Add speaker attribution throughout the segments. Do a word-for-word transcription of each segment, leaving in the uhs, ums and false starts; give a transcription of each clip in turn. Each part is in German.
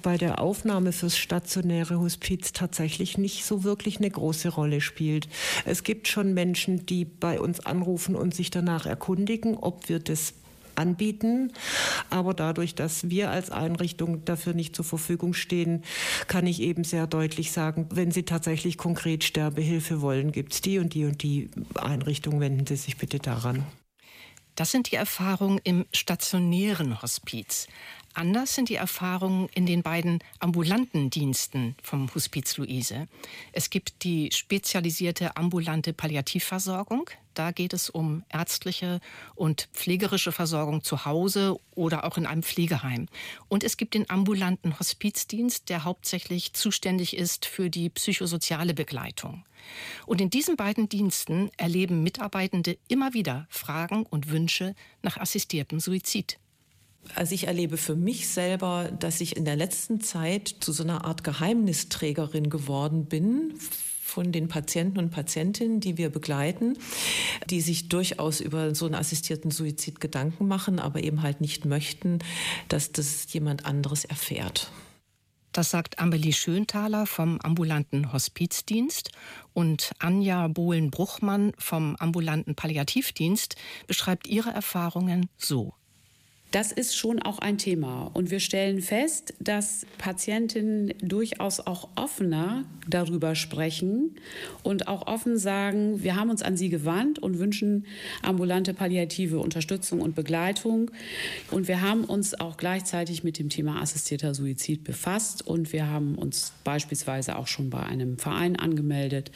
Speaker 1: bei der Aufnahme fürs stationäre Hospiz tatsächlich nicht so wirklich eine große Rolle spielt. Es gibt schon Menschen, die bei uns anrufen und sich danach erkundigen, ob wir das anbieten. Aber dadurch, dass wir als Einrichtung dafür nicht zur Verfügung stehen, kann ich eben sehr deutlich sagen, wenn Sie tatsächlich konkret Sterbehilfe wollen, gibt es die und die und die Einrichtung, wenden Sie sich bitte daran.
Speaker 2: Das sind die Erfahrungen im stationären Hospiz. Anders sind die Erfahrungen in den beiden ambulanten Diensten vom Hospiz Luise. Es gibt die spezialisierte ambulante Palliativversorgung. Da geht es um ärztliche und pflegerische Versorgung zu Hause oder auch in einem Pflegeheim. Und es gibt den ambulanten Hospizdienst, der hauptsächlich zuständig ist für die psychosoziale Begleitung. Und in diesen beiden Diensten erleben Mitarbeitende immer wieder Fragen und Wünsche nach assistiertem Suizid.
Speaker 3: Also ich erlebe für mich selber, dass ich in der letzten Zeit zu so einer Art Geheimnisträgerin geworden bin von den Patienten und Patientinnen, die wir begleiten, die sich durchaus über so einen assistierten Suizid Gedanken machen, aber eben halt nicht möchten, dass das jemand anderes erfährt.
Speaker 2: Das sagt Amelie Schönthaler vom ambulanten Hospizdienst und Anja Bohlen-Bruchmann vom ambulanten Palliativdienst beschreibt ihre Erfahrungen so.
Speaker 4: Das ist schon auch ein Thema. Und wir stellen fest, dass Patientinnen durchaus auch offener darüber sprechen und auch offen sagen, wir haben uns an sie gewandt und wünschen ambulante palliative Unterstützung und Begleitung. Und wir haben uns auch gleichzeitig mit dem Thema assistierter Suizid befasst. Und wir haben uns beispielsweise auch schon bei einem Verein angemeldet.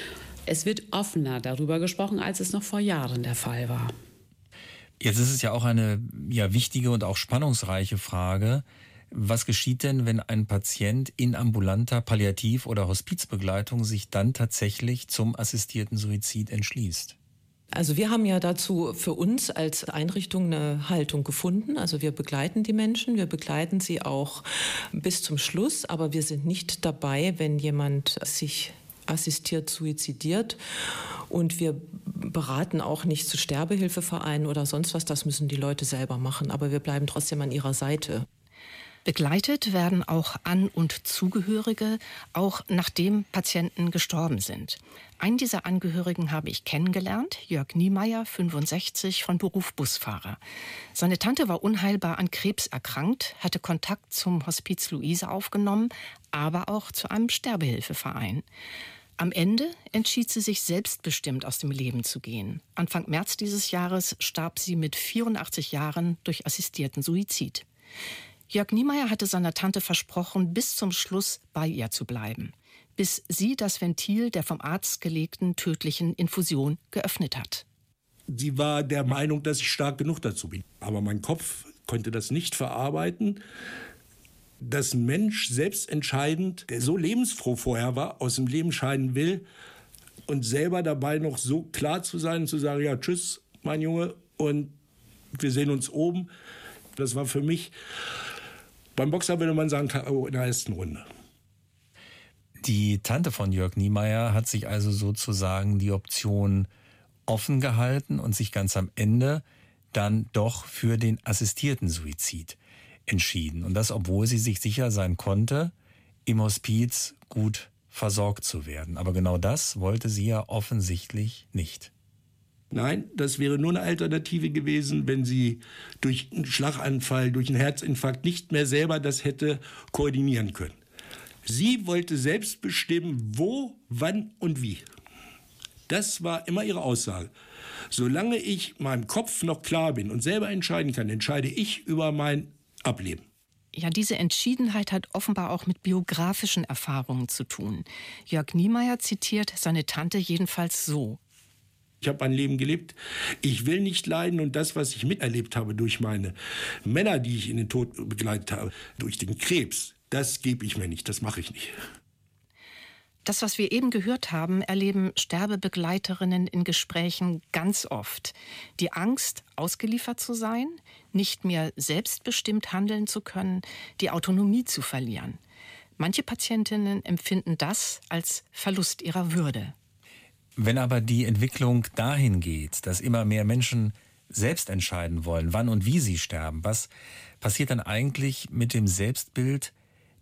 Speaker 4: Es wird offener darüber gesprochen, als es noch vor Jahren der Fall war.
Speaker 5: Jetzt ist es ja auch eine ja, wichtige und auch spannungsreiche Frage. Was geschieht denn, wenn ein Patient in ambulanter Palliativ- oder Hospizbegleitung sich dann tatsächlich zum assistierten Suizid entschließt?
Speaker 3: Also wir haben ja dazu für uns als Einrichtung eine Haltung gefunden. Also wir begleiten die Menschen, wir begleiten sie auch bis zum Schluss, aber wir sind nicht dabei, wenn jemand sich assistiert suizidiert. Und wir beraten auch nicht zu Sterbehilfevereinen oder sonst was. Das müssen die Leute selber machen. Aber wir bleiben trotzdem an ihrer Seite.
Speaker 2: Begleitet werden auch An- und Zugehörige, auch nachdem Patienten gestorben sind. Einen dieser Angehörigen habe ich kennengelernt, Jörg Niemeyer, fünfundsechzig, von Beruf Busfahrer. Seine Tante war unheilbar an Krebs erkrankt, hatte Kontakt zum Hospiz Luise aufgenommen, aber auch zu einem Sterbehilfeverein. Am Ende entschied sie sich selbstbestimmt aus dem Leben zu gehen. Anfang März dieses Jahres starb sie mit vierundachtzig Jahren durch assistierten Suizid. Jörg Niemeyer hatte seiner Tante versprochen, bis zum Schluss bei ihr zu bleiben, bis sie das Ventil der vom Arzt gelegten tödlichen Infusion geöffnet hat.
Speaker 6: Sie war der Meinung, dass ich stark genug dazu bin. Aber mein Kopf konnte das nicht verarbeiten, dass ein Mensch selbstentscheidend, der so lebensfroh vorher war, aus dem Leben scheiden will und selber dabei noch so klar zu sein und zu sagen, ja, tschüss, mein Junge, und wir sehen uns oben. Das war für mich, beim Boxer würde man sagen, in der ersten Runde.
Speaker 5: Die Tante von Jörg Niemeyer hat sich also sozusagen die Option offen gehalten und sich ganz am Ende dann doch für den assistierten Suizid entschieden. Und das, obwohl sie sich sicher sein konnte, im Hospiz gut versorgt zu werden. Aber genau das wollte sie ja offensichtlich nicht.
Speaker 6: Nein, das wäre nur eine Alternative gewesen, wenn sie durch einen Schlaganfall, durch einen Herzinfarkt nicht mehr selber das hätte koordinieren können. Sie wollte selbst bestimmen, wo, wann und wie. Das war immer ihre Aussage. Solange ich meinem Kopf noch klar bin und selber entscheiden kann, entscheide ich über mein Ableben.
Speaker 2: Ja, diese Entschiedenheit hat offenbar auch mit biografischen Erfahrungen zu tun. Jörg Niemeyer zitiert seine Tante jedenfalls so.
Speaker 6: Ich habe ein Leben gelebt. Ich will nicht leiden, und das, was ich miterlebt habe durch meine Männer, die ich in den Tod begleitet habe, durch den Krebs, das gebe ich mir nicht, das mache ich nicht.
Speaker 2: Das, was wir eben gehört haben, erleben Sterbebegleiterinnen in Gesprächen ganz oft. Die Angst, ausgeliefert zu sein, nicht mehr selbstbestimmt handeln zu können, die Autonomie zu verlieren. Manche Patientinnen empfinden das als Verlust ihrer Würde.
Speaker 5: Wenn aber die Entwicklung dahin geht, dass immer mehr Menschen selbst entscheiden wollen, wann und wie sie sterben, was passiert dann eigentlich mit dem Selbstbild